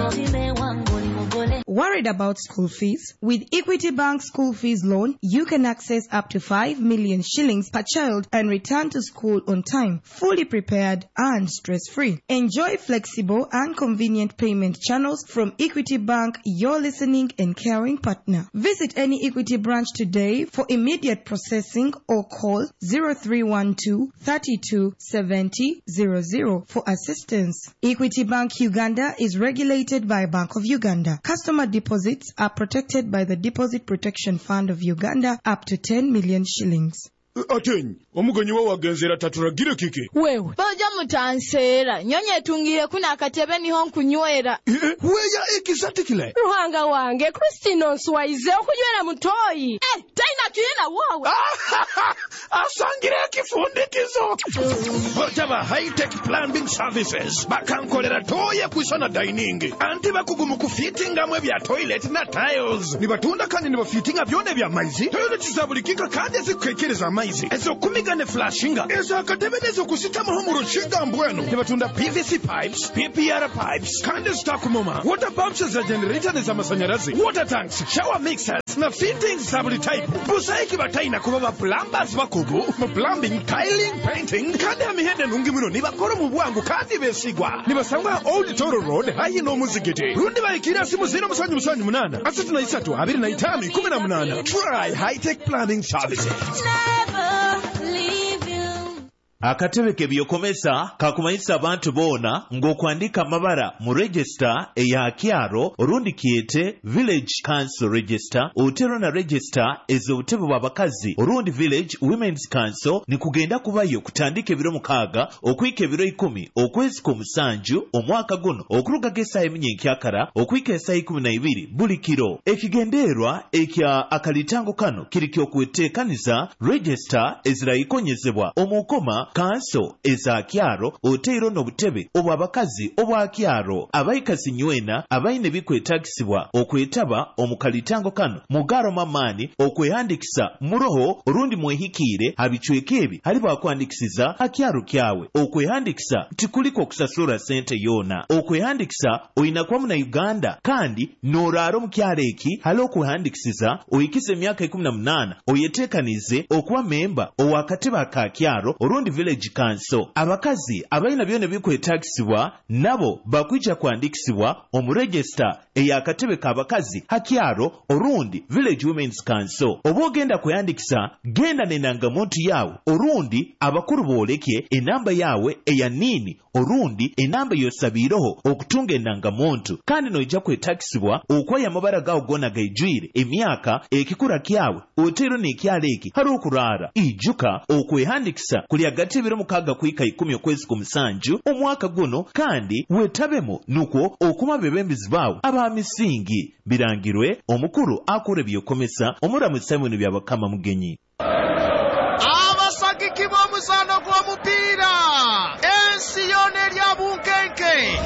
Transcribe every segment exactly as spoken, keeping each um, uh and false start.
Worried about school fees? With Equity Bank School Fees Loan, you can access up to five million shillings per child and return to school on time, fully prepared and stress-free. Enjoy flexible and convenient payment channels from Equity Bank, your listening and caring partner. Visit any Equity branch today for immediate processing or call zero three one two, three two, seven zero zero zero for assistance. Equity Bank Uganda is regulated by Bank of Uganda. Customer deposits are protected by the Deposit Protection Fund of Uganda up to ten million shillings. Atenyi, omuganyi wa wagenzera taturagira kike. Wewe, boja mutansera, nyonye etungire kuna akatebe niho nkunywera. Eh, weya ekisatikile. Ruhanga wange, Christine nswaize okunywera mutoyi. Eh, taina kiyela wawe. Asangire kifundikizo. Botaba high-tech plumbing services. Bakankolera toye kuisana dining. Anti bakugumu kufitinga mwe bya toilet na tiles. Nibatunda kandi nibafitinga byone bya maizi. Toilet zabulikika kandi zikwekereza maizi. Ezo kumigane flashinga. Ezo akatebe nezo kusitama homuro shinga mbweno. Nibatunda P V C pipes, P P R pipes, kandi stakumoma. Water pumps za generator neza masanyarazi. Water tanks, shower mixers, na fittings zabuli type. Busa iki bataina kubaba plumbers bakugu. Plumbing, tiling, painting, kandi amihende nungi muno. Nibakoro mubwangu kandi besigwa. Nibasangwa Old Toro Road, hayi no muzigiti. Rundi baikira simu zero musanyu musanyu munana. Asatu na isatu, abiri na itanu, ikumi na munana. Try high-tech plumbing services. Akatebe ke byokomesa kakumanyisa abantu bona ng'okwandika amabara mu register eya kyaro orundi kiyete village council register otero na register ez'obutebe bw'abakazi orundi village women's council ni kugenda kubayo kutandika ebiro mukaaga okuyika ebiro ikumi okwezi kw'omusanju omwaka guno okulugako essaawa eminyenkyakara okuyika essaawa ikumi na ibiri buli kiro. Ekigendeerwa ekya akalitango kano kiri ky'okweteekaniza register ezirayikonyezebwa omukoma kanso eza kyaro oteero n'obutebe obw'abakazi obwa kyaro abayikasi nywena abayina ebikwetagisibwa okwetaba omukalitango kano mugaro mamaani okwehandikisa muroho orundi mwehikiire habicweka ebi hali bakwandikisiza akyaro kyawe okwehandikisa tikuliko okusasula sente yoona okwehandikisa oyina kwa muna Uganda kandi n'oraaro mu kyaro eki hali okwehandikisiza oyikise emyaka ikumi na munaana oyeteekanize okuba memba ow'akatebe aka kyaro orundi village council. Abakazi abayina byone bikwetagisibwa nabo bakwija kwandikisibwa omu register ey'akatebe k'abakazi hakyaro orundi village women's council. Oba ogenda kweyandikisa genda n'endangamuntu yawe orundi abakuru boolekye enamba yawe eya nini orundi enamba yosabiireho okutunga endangamuntu kandi n'ojja kwetagisibwa okweya amabara gawo gonna gaijwire emyaka ekikura kyawe oteero n'ekyalo eki hari okuraara ijuka okwehandikisa kuli hagati y'ebiro mukaaga kwika ikumi okwezi kw'omusanju omwaka guno kandi weetabemu nukwo okuma bebembezi baawe aba misingi birangirwe omukuru akora ebyokomesa omulamu Simon Byabakama Mugenyi. Abasagiki b'omuzaano gw'omupiira ensi yona erya bunkenke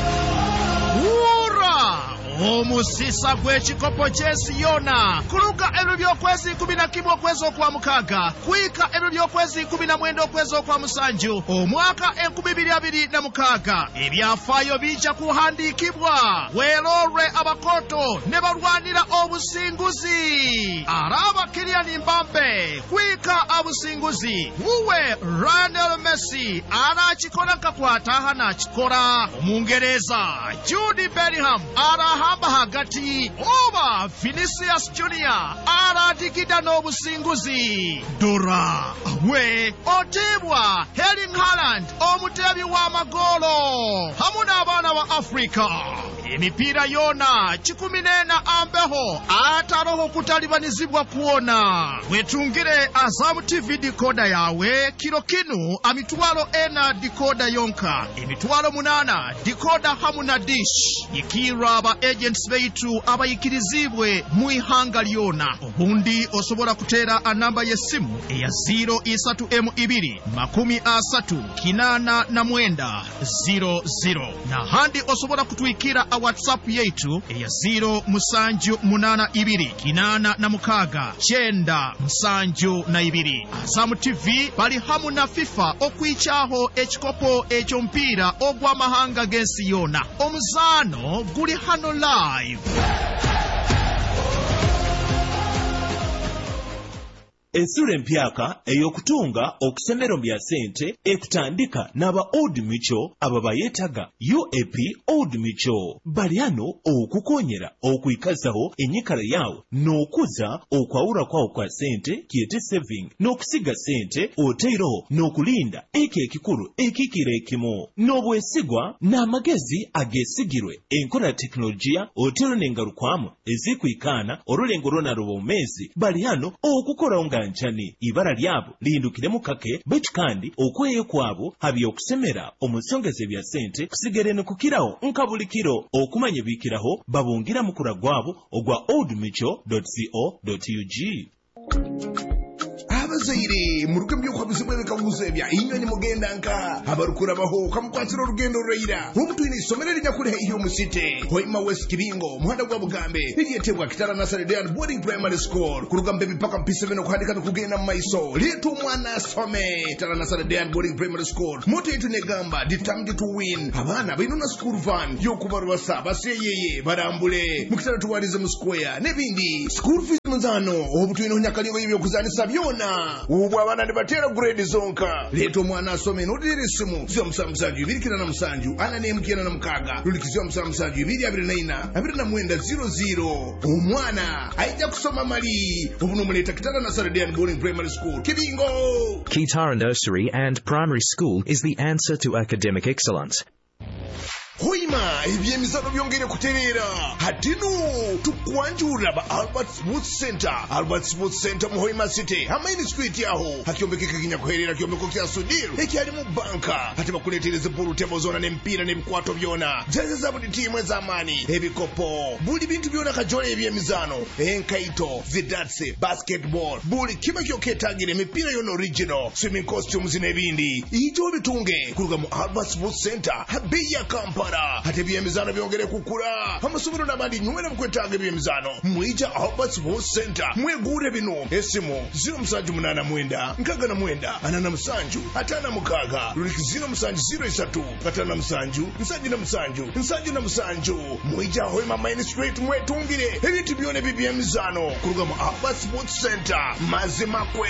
omusisa gw'ekikopo ky'ensi yona kuluga ebiro by'okwezi kumi na kimu okwezi okwa mukaaga kwika ebiro by'okwezi kumi na mwenda okwezi okwa musanju omwaka enkumi ibiri abiri na mukaaga. Ebyafaayo bijja kuhandiikibwa weerorwe abakoto ne balwanira obusinguzi araba Kylian Mbappe kwika obusinguzi wuwe Lionel Messi anakikola kakwata anakikola Omungereza Jude Bellingham ara hamba hagati oba Vinicius Junior aradigida n'obusinguzi Dora we otebwa Erling Haaland omutebi w'amagolo hamu n'abaana ba Afrika. Emipiira yona kikumi n'ena ambeho ataroho kutalibanizibwa kuona wetungire Azam T V decoder yawe kiro kinu amitwalo ena decoder yonka emitwalo munana decoder hamu na dish ikira aba agents beitu abayikirizibwe mu ihanga lyona. Obundi osobola kutera anamba y'essimu eya zero isatu emu ibiri makumi asatu kinana na mwenda zero zero na handi osobola kutwikira awa whatsapp yaitu eya ziro musanju munana ibiri kinana na mukaga chenda musanju na ibiri. Azamu T V bali hamu na FIFA okwichaho ekikopo ekyompiira ogw'amahanga gensi yona. Omuzano guli hano live. Ensura empyaka ey'okutunga okusemera bya sente ekutandika n'aba Old Mutual aba bayetaga U A P Old Mutual. Bali ano okukonyera okwikazaho enyikala yawo n'okuza okwawula kwawo kwa sente kiyete saving n'okusiga sente oteiroho n'okulinda eko ekikulu ekikira ekimu n'obwesigwa n'amagezi agesigirwe enkola teknologiya otero n'engalukwamu ezikwikaana olulengo lwonalo bwomezi. Bali ano okukola nga nchani ibara lyabo lindukiremu kake betu kandi okweyo kwabo habi okusemera omusongeze bya sente kusigerene kukiraho nkabulikiro okumanye bikiraho babungira mukura gwabo ogwa old mutual dot co dot u g. abazaire muruke byuko bizimwe bikaguze bya inyoni mugenda nka abarukura baho kamukwatira urugendo rurayira umutwini somerere nyakure iyo musite Hoima West Kiringo muhanda gwa Bugambe iliyetebwa Kitara Nursery Day and Boarding Primary School kurugambe bipaka mpise bino kuhandika kugenda maiso litu mwana some Kitara Nursery Day and Boarding Primary School moto yetu negamba determined to win abana binuna school van yokubarwa saba seyeye barambule mukitara tuwarize mu square nebindi school fees muzano obutwino nyakaliyo ibyo kuzanisa byona ubu abana nibatera grade zonka leto mwana asome nodirisimu zyo musamsanju ibiri kina na musanju ana ne mkina na mkaga lulikizyo musamsanju ibiri abiri na ina abiri na mwenda zero zero umwana aija kusoma mali ubu numuleta Kitara Nursery Day and Boarding Primary School Kibingo. Kitara Nursery and Primary School is the answer to academic excellence. Hoima ebyemizano byongere kuterera hatino tukwanjura ba Albert Sports Center. Albert Sports Center mu Hoima City amaini street yaho hakyombekeka kinya kuherera kyombeko kya Sudil ekyali mu banka hati bakuletereze buru tebo zona n'empira n'ebikwato byona jeze za buli timu ez'amaani ebikopo buli bintu byona kajole ebyemizano enkaito zidatse basketball buli kiba kyoketagira emipira yona original swimming costumes n'ebindi ijjo bitunge kuruga mu Albert Sports Center habeya kampa hati byemizano byongere kukura amasomero n'abandi nywera mukwetanga byemizano mwija Albert Sports Center mwegure bino esimu zero musanju munana mwenda nkaga na mwenda anana musanju atana mukaga luliki zero musanju zero isatu katana musanju nsanju na musanju nsanju na musanju mwija Hoima Main Street mwetungire ebintu byone byemizano kuruga mu Albert Sports Center mazimakwe.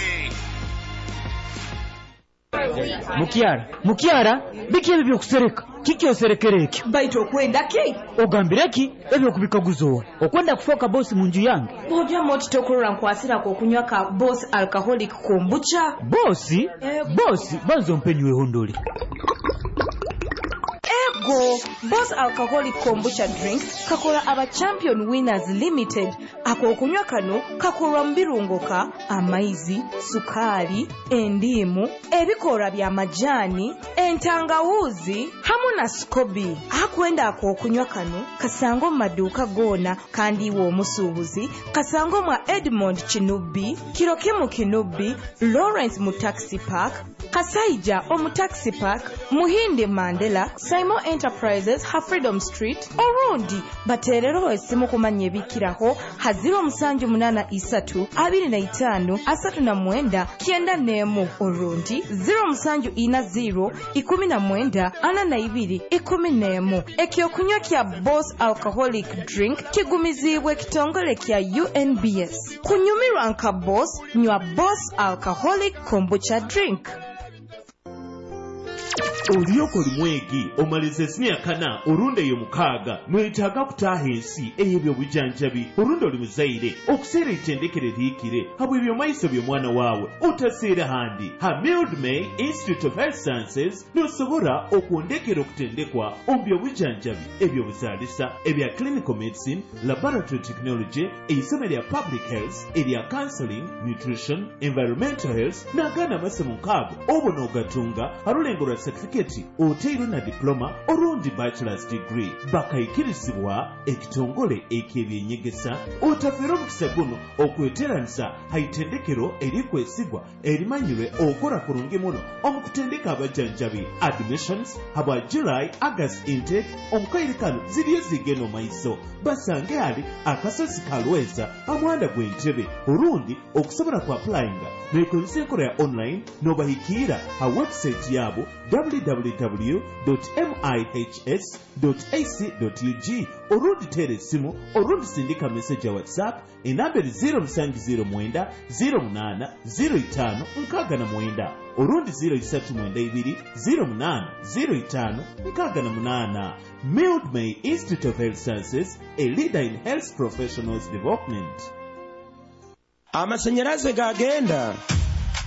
Mukiara, Mukiara, biki ebi byokusereka kiki oserekereke baito okwenda ki ogambireki ebyo kubikaguzowa okwenda kufoka boss munju yange ojo moti tokurura nkwasira ko kunywa ka boss alcoholic kombucha boss eh, boss banzo mpenywe hondoli Go Boss Alcoholic Kombucha Drink kakola aba Champion Winners Limited. Ako okunywa kano kakola mbirungoka amaizi, sukari, endimu, ebikola bya majani, entangawuzi hamu na scoby. Akwenda ako okunywa kano kasango maduka gona kandi wo musubuzi kasango mwa Edmond Chinubi, Kirokimu Kinubi, Lawrence mu Taxi Park, Kasaija omu Taxi Park, Muhinde Mandela, Simon Enterprises, ha Freedom Street, orundi baterero esimu kumanye bikiraho haziro musanju munana isatu abiri na itanu asatu na mwenda kienda nemu orundi zero musanju ina zero ikumi na mwenda ana na ibiri ikumi nemu. Ekyo kunywa kya Boss Alcoholic Drink kigumizibwe kitongole kya U N B S. Kunyumirwa nka Boss nywa Boss Alcoholic Kombucha Drink. Oliyoko limwegi omalize emyaka orunde yo mukaga mwetaaga kutaaha ensi ey'ebyobujanjabi orunde oli muzaire okuseera ettendekero liikire habwe ebyomaiso by'omwana waawe otaseera handi ha Mildmay Institute of Health Sciences n'osobola okwondekera okutendekwa omu byobujanjabi ebyobuzaalisa ebya clinical medicine, laboratory technology, eisomo lya public health, erya counseling, nutrition, environmental health n'agaana amasomo nkaago oba n'ogatunga halulengo lwa certificate certificate oteero na diploma olundi bachelor's degree bakayikirizibwa ekitongole ek'ebyenyegesa otafera omukisa guno okweteranisa haitendekero erikwesigwa erimanyirwe okora kurungi muno omukutendeka abajjanjabi admissions habwa July August intake omukaire kano ziriyo zigeno maiso basange ali akasozi kalweza amwanda gw'entebe olundi okusobola ku applyinga nekozesa enkola ya online n'obahikira ha website yabo w w w dot mihs dot a c dot u g olundi teera essimu olundi sindika message ya whatsapp enamberi zero seven zero nine zero munana zero five six nine olundi zero three nine two zero munana zero five six nine. Mildmay Institute of Health Sciences, a leader in health professionals development. Amasanyalaze gagenda